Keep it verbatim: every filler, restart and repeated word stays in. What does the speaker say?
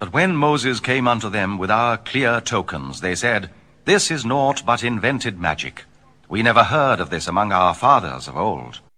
But when Moses came unto them with our clear tokens, they said, This is naught but invented magic. We never heard of this among our fathers of old.